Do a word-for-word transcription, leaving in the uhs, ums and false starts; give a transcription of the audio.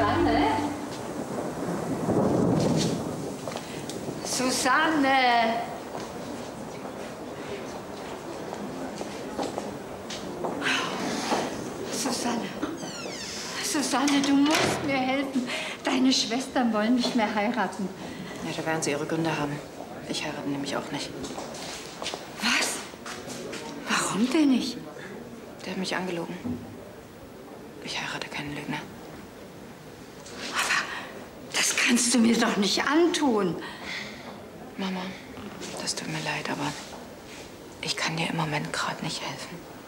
Susanne? Susanne! Susanne, Susanne, du musst mir helfen. Deine Schwestern wollen nicht mehr heiraten. Ja, da werden sie ihre Gründe haben. Ich heirate nämlich auch nicht. Was? Warum denn nicht? Der hat mich angelogen. Ich heirate keinen Lügner. Aber das kannst du mir doch nicht antun. Mama, das tut mir leid, aber ich kann dir im Moment gerade nicht helfen.